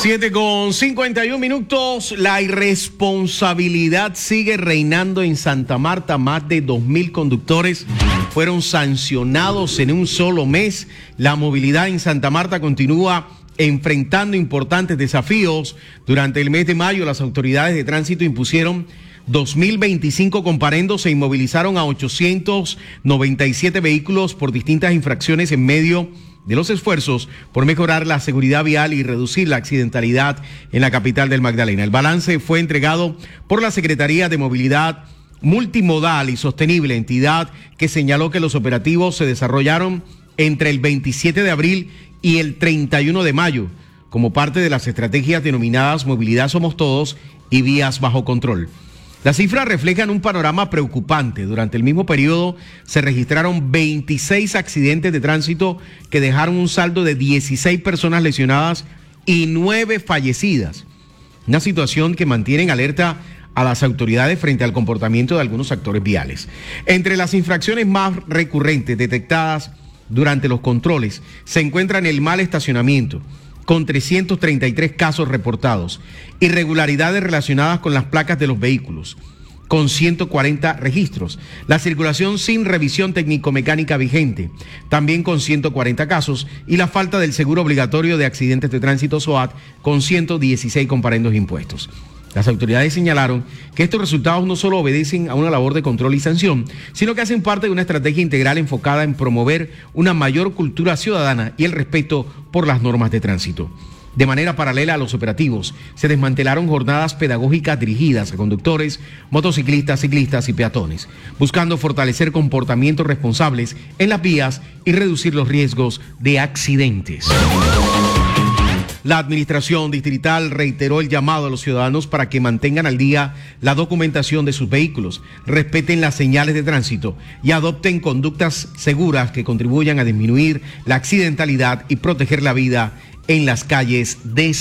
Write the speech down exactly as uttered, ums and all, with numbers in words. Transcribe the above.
siete con cincuenta y un minutos. La irresponsabilidad sigue reinando en Santa Marta. Más de dos mil conductores fueron sancionados en un solo mes. La movilidad en Santa Marta continúa enfrentando importantes desafíos. Durante el mes de mayo, las autoridades de tránsito impusieron dos mil veinticinco comparendos e inmovilizaron a ochocientos noventa y siete vehículos por distintas infracciones en medio de los esfuerzos por mejorar la seguridad vial y reducir la accidentalidad en la capital del Magdalena. El balance fue entregado por la Secretaría de Movilidad Multimodal y Sostenible, entidad que señaló que los operativos se desarrollaron entre el veintisiete de abril y el treinta y uno de mayo, como parte de las estrategias denominadas Movilidad Somos Todos y Vías Bajo Control. Las cifras reflejan un panorama preocupante. Durante el mismo periodo se registraron veintiséis accidentes de tránsito que dejaron un saldo de dieciséis personas lesionadas y nueve fallecidas. Una situación que mantiene en alerta a las autoridades frente al comportamiento de algunos actores viales. Entre las infracciones más recurrentes detectadas durante los controles se encuentran el mal estacionamiento, con trescientos treinta y tres casos reportados, irregularidades relacionadas con las placas de los vehículos, con ciento cuarenta registros, la circulación sin revisión técnico-mecánica vigente, también con ciento cuarenta casos, y la falta del seguro obligatorio de accidentes de tránsito SOAT, con ciento dieciséis comparendos impuestos. Las autoridades señalaron que estos resultados no solo obedecen a una labor de control y sanción, sino que hacen parte de una estrategia integral enfocada en promover una mayor cultura ciudadana y el respeto por las normas de tránsito. De manera paralela a los operativos, se desmantelaron jornadas pedagógicas dirigidas a conductores, motociclistas, ciclistas y peatones, buscando fortalecer comportamientos responsables en las vías y reducir los riesgos de accidentes. La administración distrital reiteró el llamado a los ciudadanos para que mantengan al día la documentación de sus vehículos, respeten las señales de tránsito y adopten conductas seguras que contribuyan a disminuir la accidentalidad y proteger la vida en las calles de